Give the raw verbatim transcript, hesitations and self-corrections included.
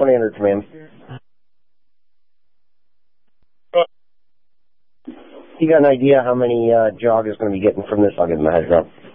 twenty hundred command. You got an idea how many uh, Jog is going to be getting from this? I'll give him a heads up.